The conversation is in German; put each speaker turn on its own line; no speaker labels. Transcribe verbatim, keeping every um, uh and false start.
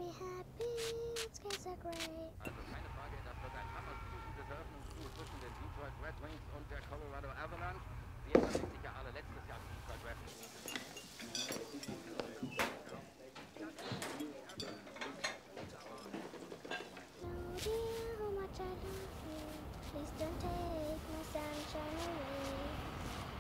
happy, it's kids are great.
Also keine Frage, das wird ein hammergutes Eröffnungsspiel zwischen den Detroit Red Wings und der Colorado Avalanche. Sie haben sich ja alle letztes Jahr im Detroit Red Wings.
No dear, how much I love you. Please don't take